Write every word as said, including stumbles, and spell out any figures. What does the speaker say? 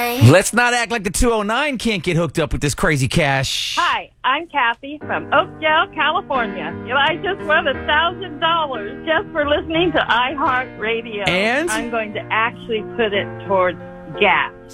nine. Let's not act like the two oh nine can't get hooked up with this crazy cash. Hi, I'm Kathy from Oakdale, California. You know, I just won a thousand dollars just for listening to iHeartRadio. And? I'm going to actually put it towards gas.